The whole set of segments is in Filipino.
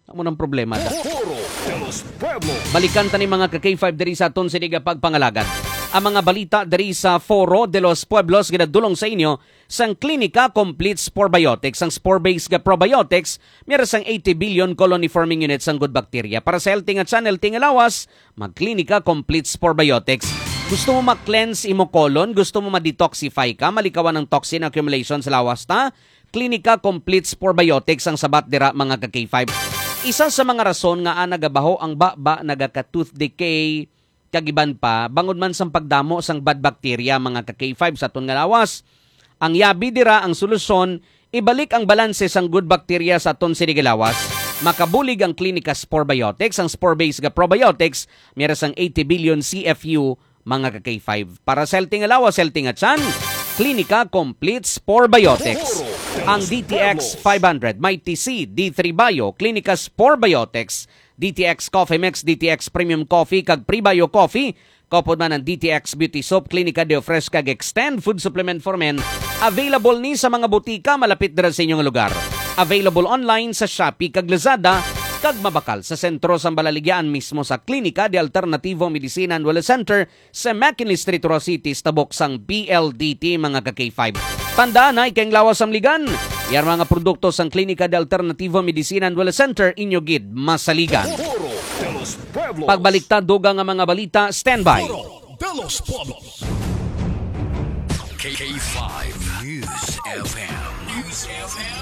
Amo nang problema da. Balikan tani mga ka-K5 diri sa aton siniga pagpangalagan. Ang mga balita diri sa Foro de los Pueblos ginadulong sa inyo sang Klinika Complete Spore Biotics. Ang spore-based probiotics mayroon sang 80 billion colony forming units ang good bacteria. Para sa healthy nga channel tingalawas, mag-Klinika Complete Spore Biotics. Gusto mo ma-cleanse imo colon, gusto mo ma-detoxify ka, malikawan ng toxin accumulation sa lawas ta, Klinika Complete Spore Biotics ang sabat dira mga ka-K5. Isa sa mga rason nga nagabaho ang baba nagaka-tooth decay kagiban pa bangod man sang pagdamo sang bad bacteria mga ka-K5 sa aton nga lawas. Ang yabi dira ang solusyon ibalik ang balanse sang good bacteria sa aton sinigilawas. Makabulig ang Klinika Spore Biotics, ang spore-based nga probiotics, mayroon sang 80 billion CFU mga ka-K5. Para sa healthy nga lawas, healthy nga tiyan, Klinika Complete Spore Biotics. Ang DTX 500, may TC, D3 Bio, Klinika Spore Biotics, DTX Coffee Mix, DTX Premium Coffee, kag Prebio Coffee, kapod man ang DTX Beauty Soap, Klinika Deo Fresh, kag Extend Food Supplement for Men. Available ni sa mga butika, malapit dira sa inyong lugar. Available online sa Shopee, kag Lazada, kag mabakal sa sentro sa Balaligyan mismo sa Klinika de Alternativo Medicina and Wellness Center sa McKinley Street, Roa City, tabok sang BLDT mga ka-K5. Tandaan na ikeng lawas ang ligan. Yan mga produkto sang Klinika de Alternativo Medicina and Wellness Center inyo gid masaligan. Pagbaliktad dugang nga mga balita, standby. K5 News FM. News FM.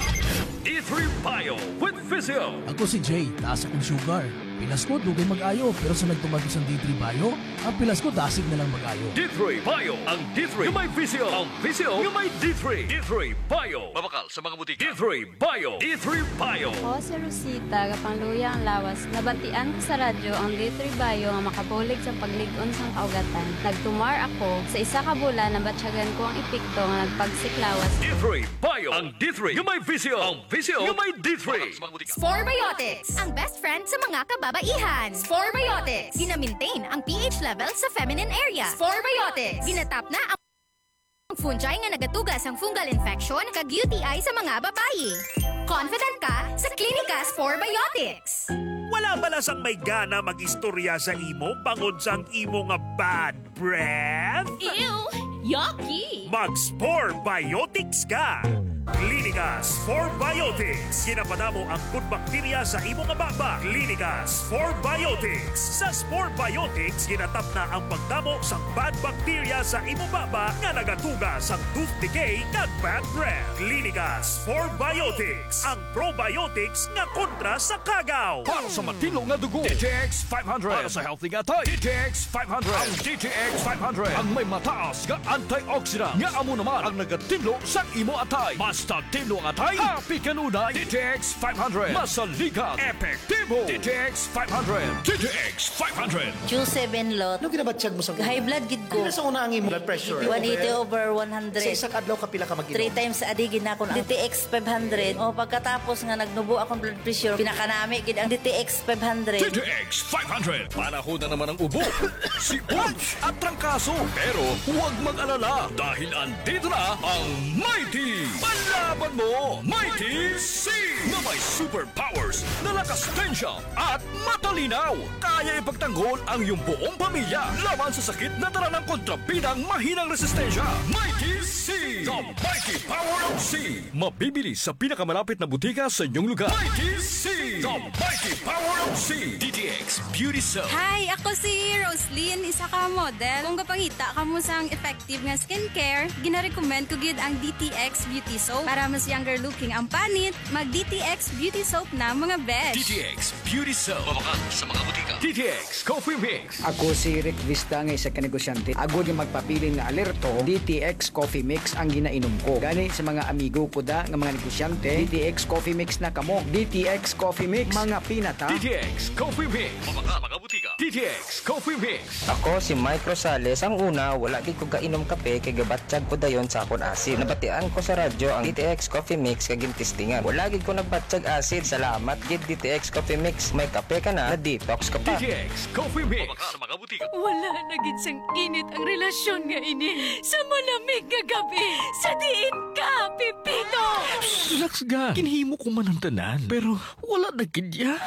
D3 Bio with Physio. Ako si Jay, taas akong sugar. Pilas ko, dugay mag-ayo. Pero sa nagtumagos ang D3 Bio, ang pilas ko, dasig na lang mag-ayo. D3 Bio. Ang D3 yung may Physio. Ang Physio yung may D3. D3 Bio. Mabakal sa mga butika. D3 Bio. D3 Bio. Ako si Rosita, kapangluya ang lawas. Nabatian ko sa radyo ang D3 Bio nga makabulig sa pagligon sang kaugatan. Nagtumar ako. Sa isa ka bulan, nabatsyagan ko ang epekto nga nagpagsiklawas. D3 Bio. Ang D3 yung may Physio. Ang Physio yung may D3. Spore Biotics, ang best friend sa mga kababaihan. Spore Biotics, gina-maintain ang pH level sa feminine area. Spore Biotics, ginatap na ang fungi nga nagatugas ang fungal infection kag UTI sa mga babae. Confident ka sa Klinika Spore Biotics. Wala bala sang may gana mag-istorya sa imo bangod sang imo nga bad breath? Ew! Yucky! Mag-Spore Biotics ka! Klinika Spore Biotics. Ginapanamo ang good bacteria sa imo nga baba. Klinika Spore Biotics. Sa Spore Biotics, ginatap na ang pagdamo sa bad bacteria sa imo baba nga nagatuga sa tooth decay kag bad breath. Klinika Spore Biotics. Ang probiotics nga kontra sa kagaw. Para sa matino nga dugo, DTX 500. Para sa healthy nga tayo, DTX 500. Ang DTX 500 ang may mataas nga antioxidant nga amo naman ang nagatinlo sa imo atay. Basta tinlo ang atay, happy kanunay. DTX 500. Masaligan, epektibo. DTX 500. DTX 500. Q7 lot. Ano ginabatsyag mo sa mga? High blood gid ko. Ano sa una ang imo blood pressure? 180 over 100. Sa isang adlaw ka pila ka mag-inom? 3 times a day gid na ako ang DTX 500. O pagkatapos nga nagnubo akong blood pressure, pinakanami gid ang DTX 500. DTX 500. Panahon na naman ang ubo, sipon at trangkaso. Pero huwag mag-alala dahil andito na ang Mighty Panlaban mo, Mighty C! Na may superpowers na lakas tensya at matalinaw. Kaya ipagtanggol ang iyong buong pamilya laban sa sakit na dala ng kontrabidang mahinang resistensya. Mighty C! The Mighty Power of C! Mabibili sa pinakamalapit na butika sa inyong lugar. Mighty C! The Mighty Power of C! DTX Beauty Soap. Hi, ako si Roslyn, isa ka model. Kung kapangita ka mo sang effective nga skincare, gina-recommend ko gid ang DTX Beauty Soap. Para mas younger looking ang panit, mag-DTX Beauty Soap na mga besh. DTX Beauty Soap. Mabakal sa mga butika. DTX Coffee Mix. Ako si Rick Vista nga isa ka negosyante. Agod nga magpapili nga alerto, DTX Coffee Mix ang ginainom ko. Gani sa mga amigo ko da nga mga negosyante, DTX Coffee Mix na kamo. DTX Coffee Mix, mga pinata. DTX Coffee Mix. Mabakal mga butika. DTX Coffee Mix. Ako si Mike Rosales. Ang una, wala gid ko kainom kape kay gabatsyag ko dayon sa akon asid. Nabatian ko sa radyo ang DTX Coffee Mix kag gintistingan. Wala gid ko nagbatsyag asid. Salamat gid DTX Coffee Mix. May kape ka na detox ka pa. DTX Coffee Mix. Mabakal sa mga butika. Wala na gid sang init ang relasyon nga ini. Sa malamig nga gabi, sa diin ka, Pipito! Relax ga. Kinhimo ko man ang tanan. Pero wala na gid ya.